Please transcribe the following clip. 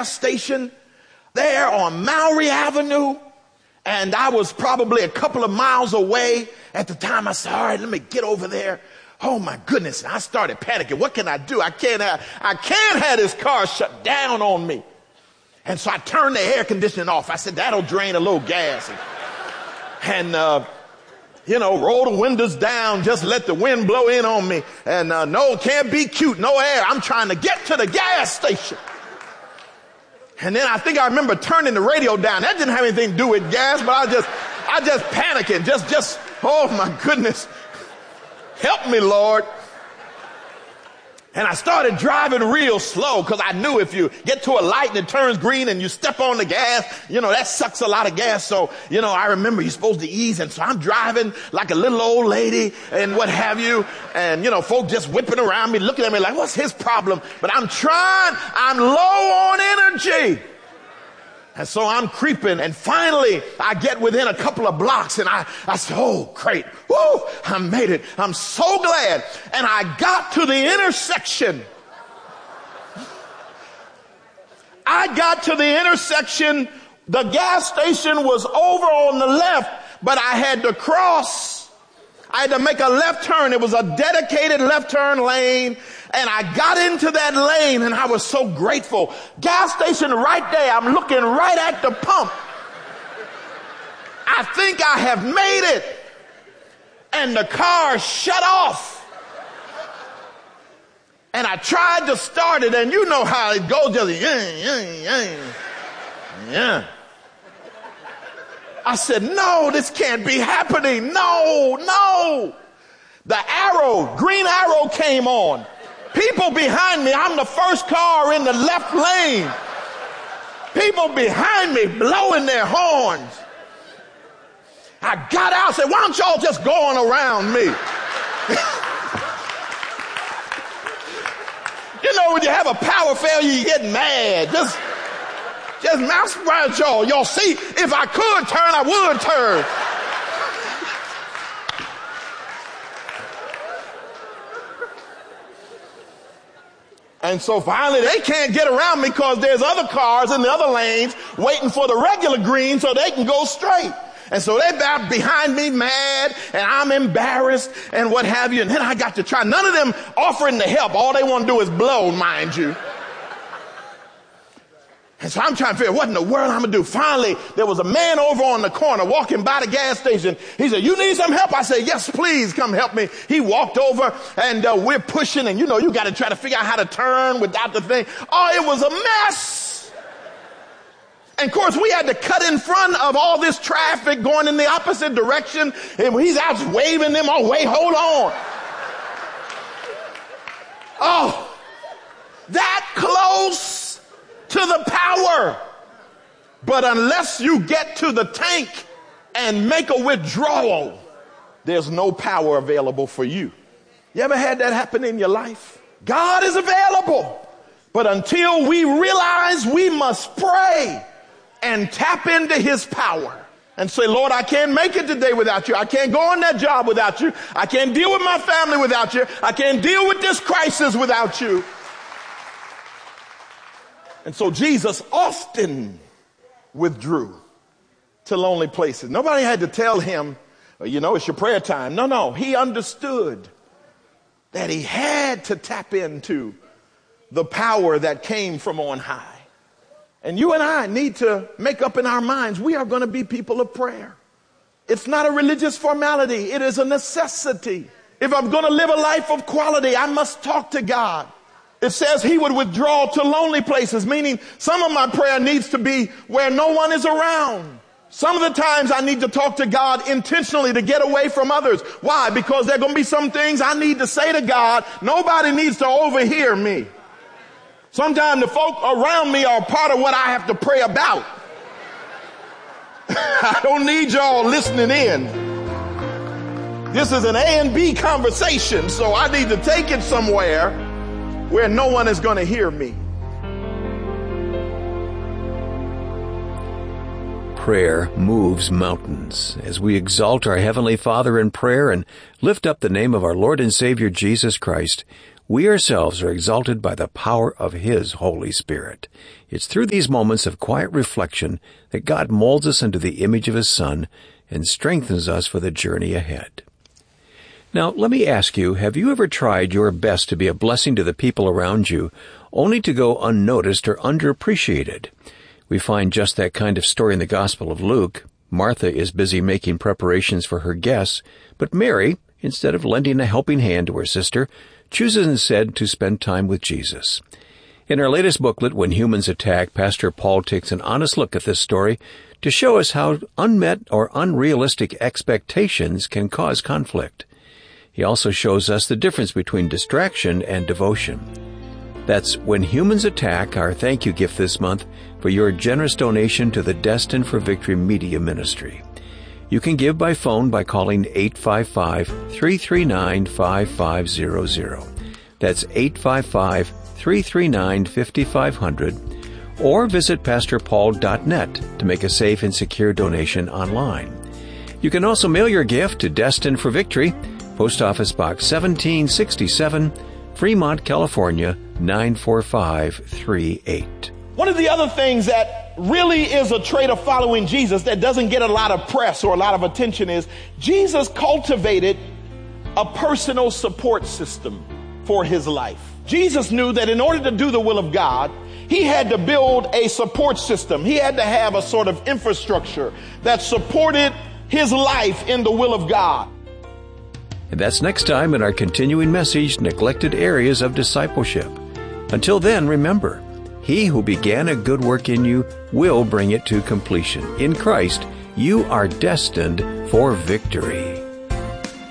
gas station there on Maury Avenue. And I was probably a couple of miles away at the time. I said, all right, let me get over there. Oh my goodness. And I started panicking. What can I do? I can't have this car shut down on me. And so I turned the air conditioning off. I said, that'll drain a little gas. And roll the windows down, just let the wind blow in on me. And no, can't be cute, no air. I'm trying to get to the gas station. And then I think I remember turning the radio down. That didn't have anything to do with gas, but I just panicking. Just, oh my goodness. Help me, Lord. And I started driving real slow because I knew if you get to a light and it turns green and you step on the gas, that sucks a lot of gas. So, I remember you're supposed to ease. And so I'm driving like a little old lady and what have you. And, folk just whipping around me, looking at me like, what's his problem? But I'm low on energy. And so I'm creeping, and finally I get within a couple of blocks, and I said, oh, great. Woo, I made it. I'm so glad. And I got to the intersection. The gas station was over on the left, but I had to cross. I had to make a left turn. It was a dedicated left turn lane. And I got into that lane, and I was so grateful. Gas station right there. I'm looking right at the pump. I think I have made it. And the car shut off. And I tried to start it, and you know how it goes. Just yeah. I said, no, this can't be happening. No. The green arrow came on. People behind me, I'm the first car in the left lane. People behind me blowing their horns. I got out and said, why don't y'all just go on around me? When you have a power failure, you get mad. Just mouse around y'all. Y'all see, if I could turn, I would turn. And so finally they can't get around me because there's other cars in the other lanes waiting for the regular green so they can go straight. And so they're behind me mad, and I'm embarrassed and what have you. And then I got to try. None of them offering to help. All they want to do is blow, mind you. And so I'm trying to figure out what in the world I'm going to do. Finally, there was a man over on the corner walking by the gas station. He said, you need some help? I said, yes, please come help me. He walked over, and we're pushing, and you got to try to figure out how to turn without the thing. Oh, it was a mess. And of course, we had to cut in front of all this traffic going in the opposite direction. And he's out waving them, oh, wait, hold on. Oh, that close to the power. But unless you get to the tank and make a withdrawal, there's no power available for you. You ever had that happen in your life? God is available, but until we realize we must pray and tap into his power and say, Lord, I can't make it today without you. I can't go on that job without you. I can't deal with my family without you. I can't deal with this crisis without you. And so Jesus often withdrew to lonely places. Nobody had to tell him, it's your prayer time. No. He understood that he had to tap into the power that came from on high. And you and I need to make up in our minds, we are going to be people of prayer. It's not a religious formality. It is a necessity. If I'm going to live a life of quality, I must talk to God. It says he would withdraw to lonely places, meaning some of my prayer needs to be where no one is around. Some of the times I need to talk to God intentionally to get away from others. Why? Because there are going to be some things I need to say to God. Nobody needs to overhear me. Sometimes the folk around me are part of what I have to pray about. I don't need y'all listening in. This is an A and B conversation, so I need to take it somewhere where no one is going to hear me. Prayer moves mountains. As we exalt our Heavenly Father in prayer and lift up the name of our Lord and Savior Jesus Christ, we ourselves are exalted by the power of His Holy Spirit. It's through these moments of quiet reflection that God molds us into the image of His Son and strengthens us for the journey ahead. Now, let me ask you, have you ever tried your best to be a blessing to the people around you, only to go unnoticed or underappreciated? We find just that kind of story in the Gospel of Luke. Martha is busy making preparations for her guests, but Mary, instead of lending a helping hand to her sister, chooses instead to spend time with Jesus. In our latest booklet, When Humans Attack, Pastor Paul takes an honest look at this story to show us how unmet or unrealistic expectations can cause conflict. He also shows us the difference between distraction and devotion. That's When Humans Attack, our thank you gift this month for your generous donation to the Destined for Victory Media Ministry. You can give by phone by calling 855-339-5500. That's 855-339-5500. Or visit pastorpaul.net to make a safe and secure donation online. You can also mail your gift to Destined for Victory, Post Office Box 1767, Fremont, California, 94538. One of the other things that really is a trait of following Jesus that doesn't get a lot of press or a lot of attention is Jesus cultivated a personal support system for his life. Jesus knew that in order to do the will of God, he had to build a support system. He had to have a sort of infrastructure that supported his life in the will of God. And that's next time in our continuing message, Neglected Areas of Discipleship. Until then, remember, He who began a good work in you will bring it to completion. In Christ, you are destined for victory.